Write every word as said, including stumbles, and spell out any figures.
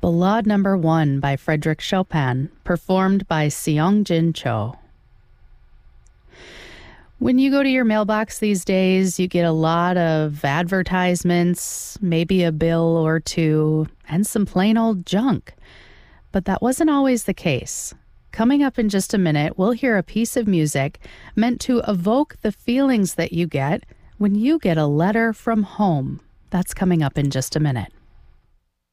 Ballade Number One by Frédéric Chopin, performed by Seong-Jin Cho. When you go to your mailbox these days, you get a lot of advertisements, maybe a bill or two, and some plain old junk. But that wasn't always the case. Coming up in just a minute, we'll hear a piece of music meant to evoke the feelings that you get when you get a letter from home. That's coming up in just a minute.